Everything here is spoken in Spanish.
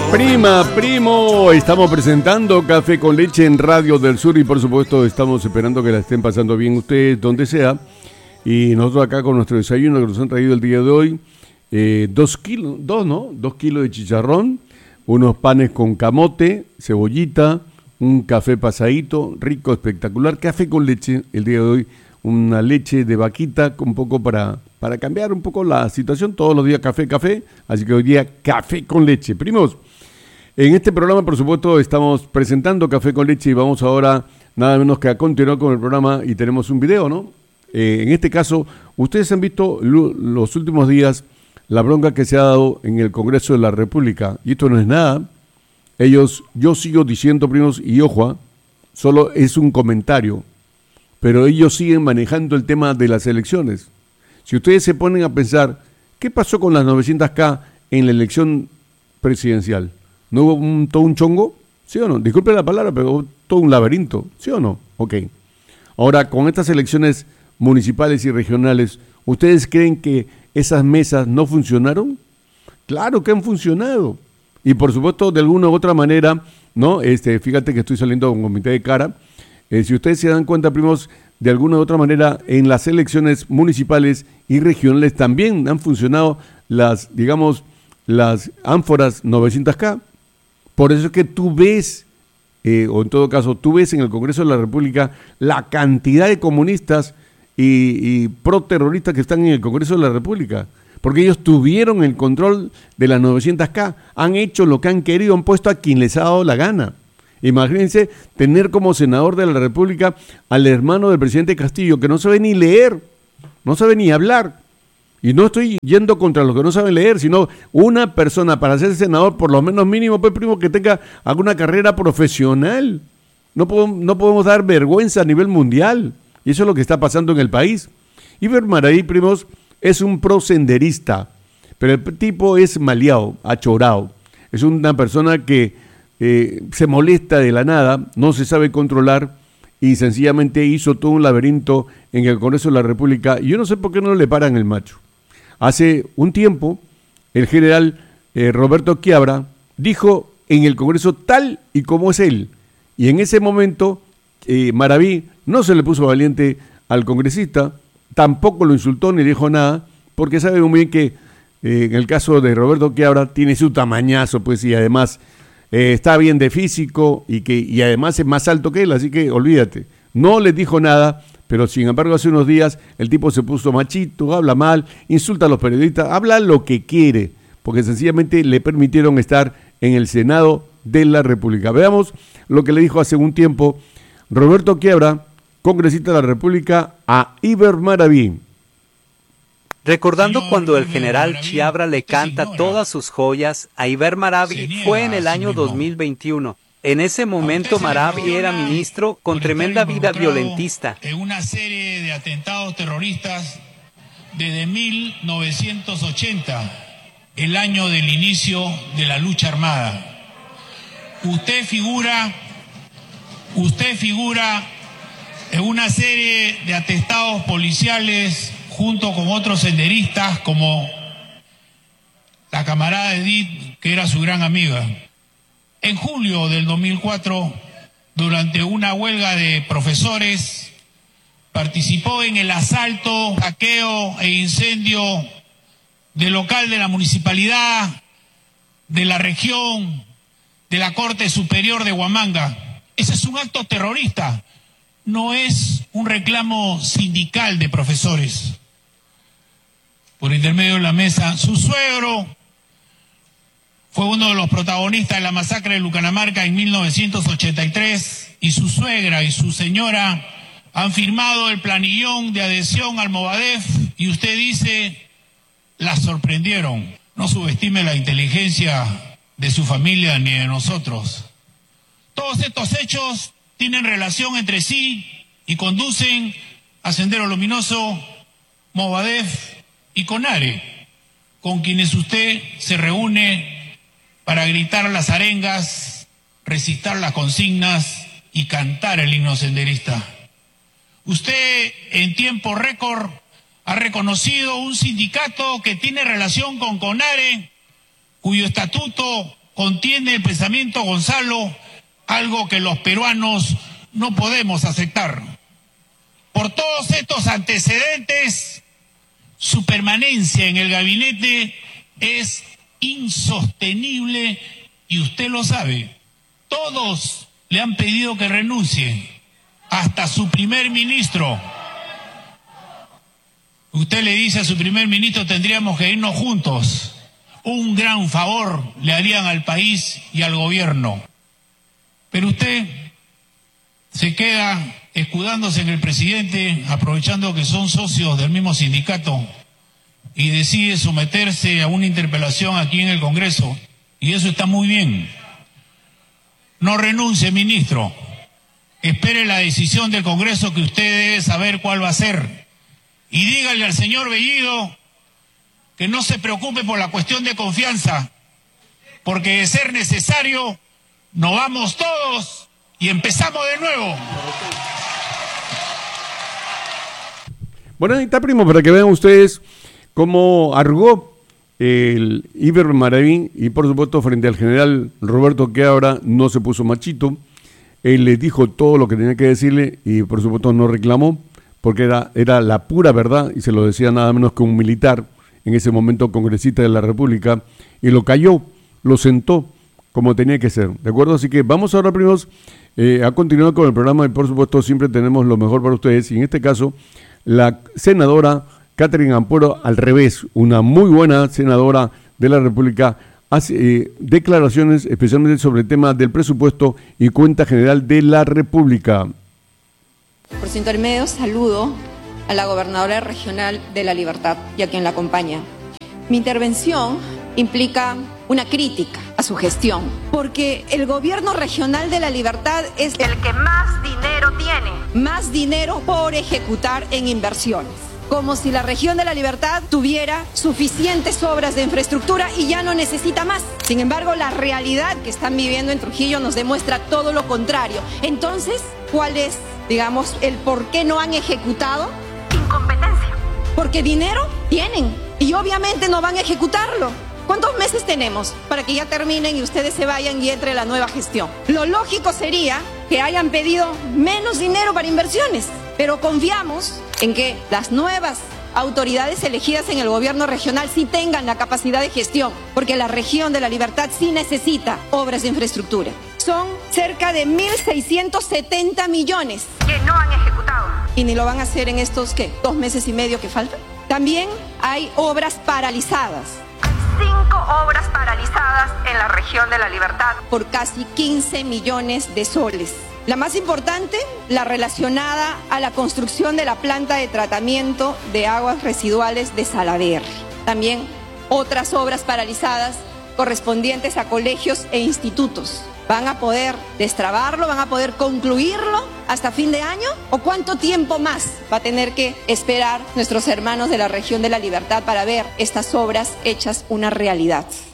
Prima, primo, estamos presentando Café con Leche en Radio del Sur y por supuesto estamos esperando que la estén pasando bien ustedes donde sea. Y nosotros acá con nuestro desayuno que nos han traído el día de hoy, 2 kilos de chicharrón, unos panes con camote, cebollita, un café pasadito, rico, espectacular, café con leche el día de hoy, una leche de vaquita un poco para cambiar un poco la situación, todos los días café, así que hoy día café con leche. Primos, en este programa, por supuesto, estamos presentando Café con Leche y vamos ahora nada menos que a continuar con el programa y tenemos un video, ¿no? En este caso, ustedes han visto los últimos días la bronca que se ha dado en el Congreso de la República y esto no es nada. Yo sigo diciendo, primos, y ojo, solo es un comentario, pero ellos siguen manejando el tema de las elecciones. Si ustedes se ponen a pensar, ¿qué pasó con las 900K en la elección presidencial? ¿No hubo todo un chongo? ¿Sí o no? Disculpen la palabra, pero hubo todo un laberinto. ¿Sí o no? Ok. Ahora, con estas elecciones municipales y regionales, ¿ustedes creen que esas mesas no funcionaron? Claro que han funcionado. Y por supuesto, de alguna u otra manera, ¿no? Fíjate que estoy saliendo con comité de cara. Si ustedes se dan cuenta, primos, de alguna u otra manera, en las elecciones municipales y regionales también han funcionado las ánforas 900K. Por eso es que tú ves, o en todo caso, tú ves en el Congreso de la República la cantidad de comunistas y pro-terroristas que están en el Congreso de la República. Porque ellos tuvieron el control de las 900K, han hecho lo que han querido, han puesto a quien les ha dado la gana. Imagínense tener como senador de la República al hermano del presidente Castillo, que no sabe ni leer, no sabe ni hablar. Y no estoy yendo contra los que no saben leer, sino una persona para ser senador, por lo menos mínimo, pues primo, que tenga alguna carrera profesional. No podemos dar vergüenza a nivel mundial. Y eso es lo que está pasando en el país. Iber Maraví, primos, es un prosenderista, pero el tipo es maleado, achorado. Es una persona que se molesta de la nada, no se sabe controlar y sencillamente hizo todo un laberinto en el Congreso de la República. Y yo no sé por qué no le paran el macho. Hace un tiempo, el general Roberto Quiabra dijo en el Congreso tal y como es él. Y en ese momento, Maraví no se le puso valiente al congresista, tampoco lo insultó ni dijo nada, porque sabe muy bien que en el caso de Roberto Quiabra tiene su tamañazo, pues, y además está bien de físico y además es más alto que él, así que olvídate. No le dijo nada. Pero sin embargo hace unos días el tipo se puso machito, habla mal, insulta a los periodistas, habla lo que quiere, porque sencillamente le permitieron estar en el Senado de la República. Veamos lo que le dijo hace un tiempo Roberto Quiabra, congresista de la República, a Iber Maraví. Recordando cuando el general Quiabra le canta todas sus joyas a Iber Maraví, fue en el año 2021. En ese momento Maraví era ministro con tremenda vida violentista. En una serie de atentados terroristas desde 1980, el año del inicio de la lucha armada. Usted figura en una serie de atentados policiales junto con otros senderistas como la camarada Edith, que era su gran amiga. En julio del 2004, durante una huelga de profesores, participó en el asalto, saqueo e incendio del local de la municipalidad, de la región, de la Corte Superior de Huamanga. Ese es un acto terrorista, no es un reclamo sindical de profesores. Por intermedio de la mesa, su suegro fue uno de los protagonistas de la masacre de Lucanamarca en 1983 y su suegra y su señora han firmado el planillón de adhesión al Movadef y usted dice, la sorprendieron. No subestime la inteligencia de su familia ni de nosotros. Todos estos hechos tienen relación entre sí y conducen a Sendero Luminoso, Movadef y CONARE, con quienes usted se reúne para gritar las arengas, recitar las consignas y cantar el himno senderista. Usted en tiempo récord ha reconocido un sindicato que tiene relación con CONARE, cuyo estatuto contiene el pensamiento Gonzalo, algo que los peruanos no podemos aceptar. Por todos estos antecedentes, su permanencia en el gabinete es insostenible y usted lo sabe. Todos le han pedido que renuncie, hasta su primer ministro. Usted le dice a su primer ministro, tendríamos que irnos juntos. Un gran favor le harían al país y al gobierno. Pero usted se queda escudándose en el presidente, aprovechando que son socios del mismo sindicato, y decide someterse a una interpelación aquí en el Congreso. Y eso está muy bien. No renuncie, ministro. Espere la decisión del Congreso, que usted debe saber cuál va a ser. Y dígale al señor Bellido que no se preocupe por la cuestión de confianza, porque de ser necesario, nos vamos todos y empezamos de nuevo. Bueno, ahí está, primo, para que vean ustedes cómo argó el Iber Maraví, y por supuesto frente al general Roberto, que ahora no se puso machito. Él le dijo todo lo que tenía que decirle y por supuesto no reclamó, porque era la pura verdad, y se lo decía nada menos que un militar, en ese momento congresista de la República, y lo cayó, lo sentó como tenía que ser, ¿de acuerdo? Así que vamos ahora, primos, a continuar con el programa, y por supuesto siempre tenemos lo mejor para ustedes, y en este caso la senadora Catherine Ampuero, al revés, una muy buena senadora de la República, hace declaraciones especialmente sobre el tema del presupuesto y cuenta general de la República. Por su intermedio saludo a la gobernadora regional de La Libertad y a quien la acompaña. Mi intervención implica una crítica a su gestión, porque el gobierno regional de La Libertad es el que más dinero tiene, más dinero por ejecutar en inversiones. Como si la región de La Libertad tuviera suficientes obras de infraestructura y ya no necesita más. Sin embargo, la realidad que están viviendo en Trujillo nos demuestra todo lo contrario. Entonces, ¿cuál es, digamos, el por qué no han ejecutado? Incompetencia. Porque dinero tienen y obviamente no van a ejecutarlo. ¿Cuántos meses tenemos para que ya terminen y ustedes se vayan y entre la nueva gestión? Lo lógico sería que hayan pedido menos dinero para inversiones, pero confiamos en que las nuevas autoridades elegidas en el gobierno regional sí tengan la capacidad de gestión, porque la región de La Libertad sí necesita obras de infraestructura. Son cerca de 1.670 millones que no han ejecutado. Y ni lo van a hacer en estos, ¿qué?, 2 meses y medio que faltan. También hay obras paralizadas. 5 obras paralizadas en la región de La Libertad por casi 15 millones de soles. La más importante, la relacionada a la construcción de la planta de tratamiento de aguas residuales de Salaverry. También otras obras paralizadas correspondientes a colegios e institutos. ¿Van a poder destrabarlo? ¿Van a poder concluirlo hasta fin de año? ¿O cuánto tiempo más va a tener que esperar nuestros hermanos de la región de La Libertad para ver estas obras hechas una realidad?